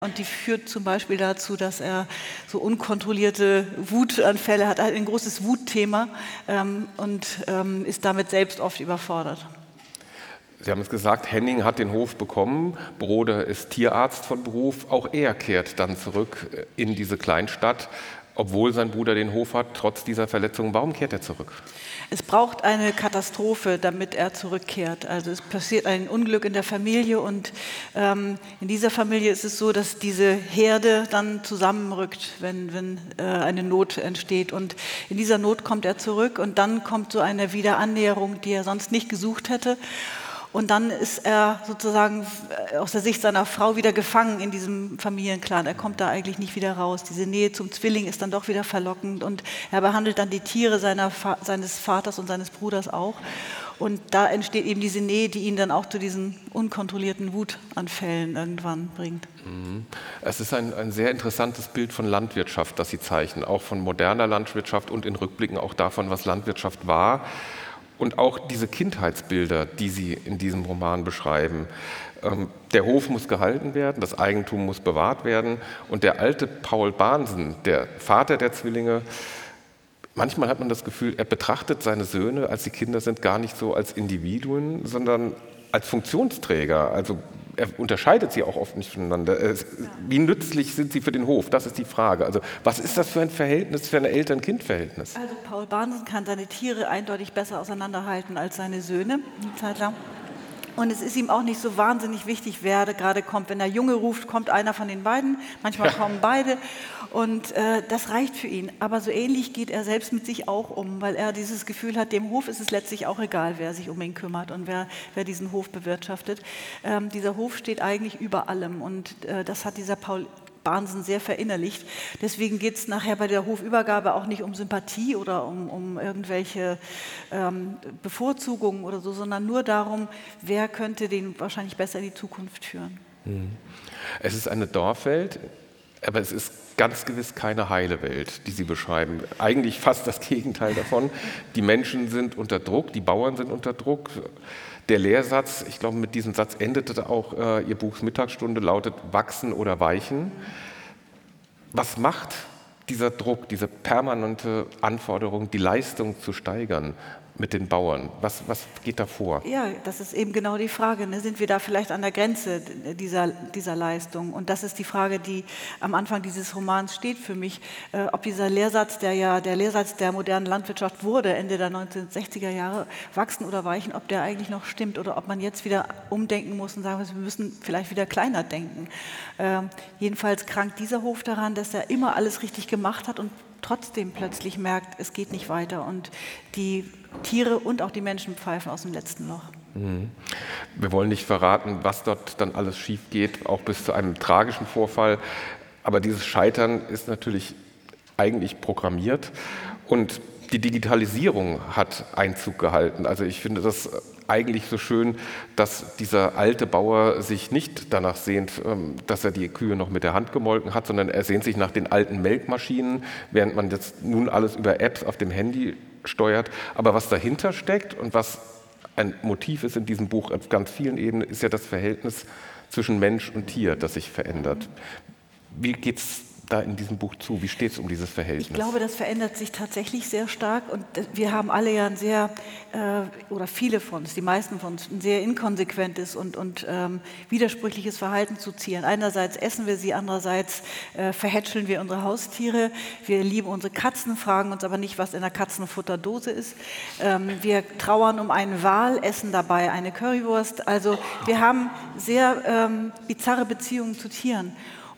Und die führt zum Beispiel dazu, dass er so unkontrollierte Wutanfälle hat, ein großes Wutthema und ist damit selbst oft überfordert. Sie haben es gesagt, Henning hat den Hof bekommen, Broder ist Tierarzt von Beruf, auch er kehrt dann zurück in diese Kleinstadt, obwohl sein Bruder den Hof hat, trotz dieser Verletzung. Warum kehrt er zurück? Es braucht eine Katastrophe, damit er zurückkehrt. Also es passiert ein Unglück in der Familie und in dieser Familie ist es so, dass diese Herde dann zusammenrückt, wenn eine Not entsteht. Und in dieser Not kommt er zurück und dann kommt so eine Wiederannäherung, die er sonst nicht gesucht hätte. Und dann ist er sozusagen aus der Sicht seiner Frau wieder gefangen in diesem Familienclan. Er kommt da eigentlich nicht wieder raus. Diese Nähe zum Zwilling ist dann doch wieder verlockend und er behandelt dann die Tiere seines Vaters und seines Bruders auch. Und da entsteht eben diese Nähe, die ihn dann auch zu diesen unkontrollierten Wutanfällen irgendwann bringt. Es ist ein sehr interessantes Bild von Landwirtschaft, das Sie zeichnen, auch von moderner Landwirtschaft und in Rückblicken auch davon, was Landwirtschaft war. Und auch diese Kindheitsbilder, die Sie in diesem Roman beschreiben. Der Hof muss gehalten werden, das Eigentum muss bewahrt werden. Und der alte Paul Bahnsen, der Vater der Zwillinge, manchmal hat man das Gefühl, er betrachtet seine Söhne, als sie Kinder sind, gar nicht so als Individuen, sondern als Funktionsträger. Also er unterscheidet sie auch oft nicht voneinander. Wie nützlich sind sie für den Hof? Das ist die Frage. Also was ist das für ein Verhältnis, für ein Eltern-Kind-Verhältnis? Also Paul Bahnsen kann seine Tiere eindeutig besser auseinanderhalten als seine Söhne, eine Zeit lang. Und es ist ihm auch nicht so wahnsinnig wichtig, wer gerade kommt. Wenn der Junge ruft, kommt einer von den beiden, manchmal kommen beide und das reicht für ihn. Aber so ähnlich geht er selbst mit sich auch um, weil er dieses Gefühl hat, dem Hof ist es letztlich auch egal, wer sich um ihn kümmert und wer diesen Hof bewirtschaftet. Dieser Hof steht eigentlich über allem und das hat dieser Paul Bahnsen sehr verinnerlicht. Deswegen geht es nachher bei der Hofübergabe auch nicht um Sympathie oder um irgendwelche Bevorzugungen oder so, sondern nur darum, wer könnte den wahrscheinlich besser in die Zukunft führen. Es ist eine Dorfwelt, aber es ist ganz gewiss keine heile Welt, die Sie beschreiben. Eigentlich fast das Gegenteil davon. Die Menschen sind unter Druck, die Bauern sind unter Druck. Der Lehrsatz, ich glaube, mit diesem Satz endete auch Ihr Buchs Mittagsstunde, lautet wachsen oder weichen. Was macht dieser Druck, diese permanente Anforderung, die Leistung zu steigern mit den Bauern? Was geht da vor? Ja, das ist eben genau die Frage. Ne? Sind wir da vielleicht an der Grenze dieser Leistung? Und das ist die Frage, die am Anfang dieses Romans steht für mich. Ob dieser Lehrsatz, der ja der Lehrsatz der modernen Landwirtschaft wurde, Ende der 1960er Jahre, wachsen oder weichen, ob der eigentlich noch stimmt oder ob man jetzt wieder umdenken muss und sagen muss, wir müssen vielleicht wieder kleiner denken. Jedenfalls krankt dieser Hof daran, dass er immer alles richtig gemacht hat und trotzdem plötzlich merkt, es geht nicht weiter und die Tiere und auch die Menschen pfeifen aus dem letzten Loch. Wir wollen nicht verraten, was dort dann alles schief geht, auch bis zu einem tragischen Vorfall. Aber dieses Scheitern ist natürlich eigentlich programmiert und die Digitalisierung hat Einzug gehalten. Also ich finde das eigentlich so schön, dass dieser alte Bauer sich nicht danach sehnt, dass er die Kühe noch mit der Hand gemolken hat, sondern er sehnt sich nach den alten Melkmaschinen, während man jetzt nun alles über Apps auf dem Handy steuert. Aber was dahinter steckt und was ein Motiv ist in diesem Buch auf ganz vielen Ebenen, ist ja das Verhältnis zwischen Mensch und Tier, das sich verändert. Wie geht es da in diesem Buch zu? Wie steht es um dieses Verhältnis? Ich glaube, das verändert sich tatsächlich sehr stark und wir haben alle ja ein sehr, oder viele von uns, die meisten von uns, ein sehr inkonsequentes und widersprüchliches Verhalten zu Tieren. Einerseits essen wir sie, andererseits verhätscheln wir unsere Haustiere. Wir lieben unsere Katzen, fragen uns aber nicht, was in der Katzenfutterdose ist. Wir trauern um einen Wal, essen dabei eine Currywurst. Also wir haben sehr bizarre Beziehungen zu Tieren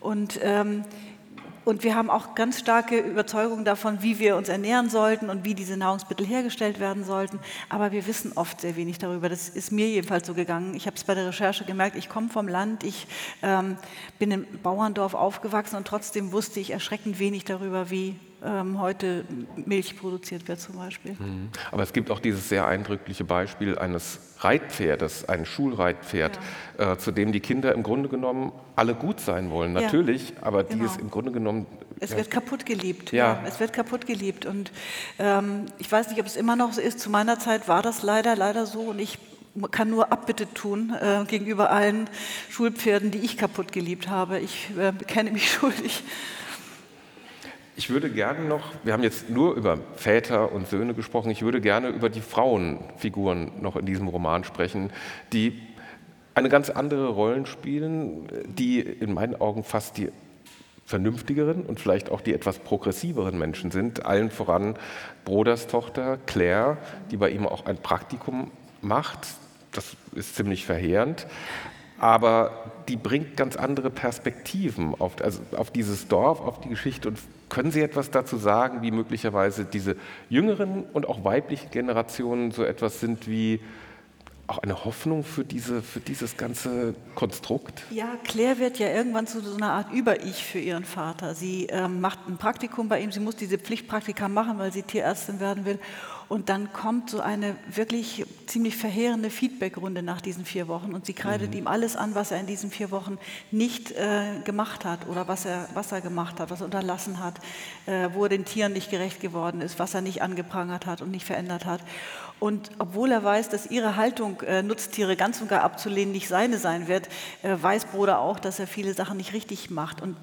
und wir haben auch ganz starke Überzeugungen davon, wie wir uns ernähren sollten und wie diese Nahrungsmittel hergestellt werden sollten. Aber wir wissen oft sehr wenig darüber. Das ist mir jedenfalls so gegangen. Ich habe es bei der Recherche gemerkt, ich komme vom Land, ich bin im Bauerndorf aufgewachsen und trotzdem wusste ich erschreckend wenig darüber, wie heute Milch produziert wird zum Beispiel. Aber es gibt auch dieses sehr eindrückliche Beispiel eines Reitpferdes, ein Schulreitpferd, zu dem die Kinder im Grunde genommen alle gut sein wollen, natürlich, aber die es im Grunde genommen... Es wird kaputt geliebt, es wird kaputt geliebt und ich weiß nicht, ob es immer noch so ist, zu meiner Zeit war das leider so und ich kann nur Abbitte tun gegenüber allen Schulpferden, die ich kaputt geliebt habe. Ich bekenne mich schuldig. Ich würde gerne noch, wir haben jetzt nur über Väter und Söhne gesprochen, ich würde gerne über die Frauenfiguren noch in diesem Roman sprechen, die eine ganz andere Rollen spielen, die in meinen Augen fast die vernünftigeren und vielleicht auch die etwas progressiveren Menschen sind. Allen voran Broders Tochter Claire, die bei ihm auch ein Praktikum macht. Das ist ziemlich verheerend. Aber die bringt ganz andere Perspektiven auf dieses Dorf, auf die Geschichte. Und können Sie etwas dazu sagen, wie möglicherweise diese jüngeren und auch weiblichen Generationen so etwas sind wie auch eine Hoffnung für dieses ganze Konstrukt? Ja, Claire wird ja irgendwann zu so einer Art Über-Ich für ihren Vater. Sie macht ein Praktikum bei ihm, sie muss diese Pflichtpraktika machen, weil sie Tierärztin werden will. Und dann kommt so eine wirklich ziemlich verheerende Feedbackrunde nach diesen 4 Wochen und sie kreidet ihm alles an, was er in diesen 4 Wochen nicht gemacht hat oder was er gemacht hat, was er unterlassen hat, wo er den Tieren nicht gerecht geworden ist, was er nicht angeprangert hat und nicht verändert hat. Und obwohl er weiß, dass ihre Haltung, Nutztiere ganz und gar abzulehnen, nicht seine sein wird, weiß Broder auch, dass er viele Sachen nicht richtig macht. Und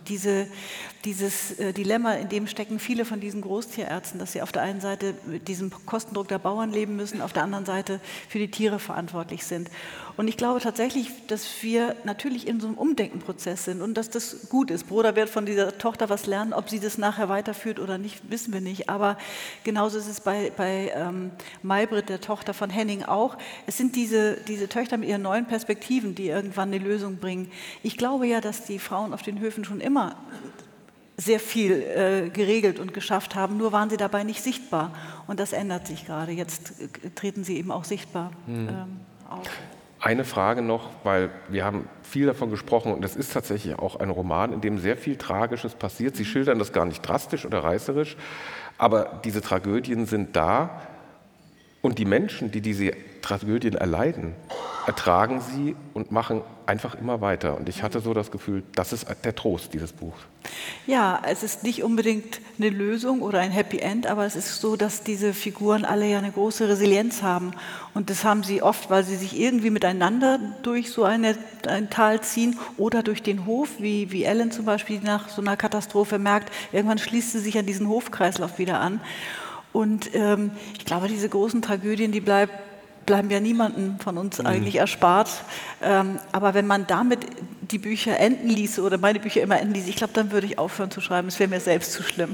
dieses Dilemma, in dem stecken viele von diesen Großtierärzten, dass sie auf der einen Seite mit diesem Kostendruck der Bauern leben müssen, auf der anderen Seite für die Tiere verantwortlich sind. Und ich glaube tatsächlich, dass wir natürlich in so einem Umdenkenprozess sind und dass das gut ist. Broder wird von dieser Tochter was lernen, ob sie das nachher weiterführt oder nicht, wissen wir nicht. Aber genauso ist es bei Maybrit, der Tochter von Henning, auch. Es sind diese Töchter mit ihren neuen Perspektiven, die irgendwann eine Lösung bringen. Ich glaube ja, dass die Frauen auf den Höfen schon immer sehr viel geregelt und geschafft haben, nur waren sie dabei nicht sichtbar. Und das ändert sich gerade. Jetzt treten sie eben auch sichtbar auf. Eine Frage noch, weil wir haben viel davon gesprochen und es ist tatsächlich auch ein Roman, in dem sehr viel Tragisches passiert. Sie schildern das gar nicht drastisch oder reißerisch, aber diese Tragödien sind da und die Menschen, die diese Tragödien erleiden, ertragen sie und machen einfach immer weiter. Und ich hatte so das Gefühl, das ist der Trost dieses Buchs. Ja, es ist nicht unbedingt eine Lösung oder ein Happy End, aber es ist so, dass diese Figuren alle ja eine große Resilienz haben. Und das haben sie oft, weil sie sich irgendwie miteinander durch so ein Tal ziehen oder durch den Hof, wie Ellen zum Beispiel nach so einer Katastrophe merkt, irgendwann schließt sie sich an diesen Hofkreislauf wieder an. Und ich glaube, diese großen Tragödien, die bleiben ja niemandem von uns eigentlich erspart. Aber wenn man damit die Bücher enden ließe oder meine Bücher immer enden ließe, ich glaube, dann würde ich aufhören zu schreiben. Es wäre mir selbst zu schlimm.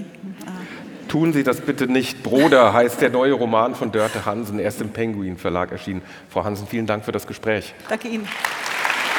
Tun Sie das bitte nicht. Broder heißt der neue Roman von Dörte Hansen, erst im Penguin Verlag erschienen. Frau Hansen, vielen Dank für das Gespräch. Danke Ihnen.